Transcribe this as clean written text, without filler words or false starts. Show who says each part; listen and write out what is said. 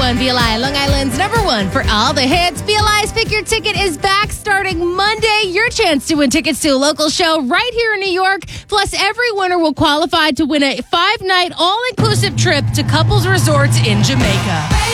Speaker 1: 101 BLI, Long Island's #1 for all the hits. BLI's Pick Your Ticket is back starting Monday. Your chance to win tickets to a local show right here in New York. Plus, every winner will qualify to win a 5-night all-inclusive trip to Couples Resorts in Jamaica.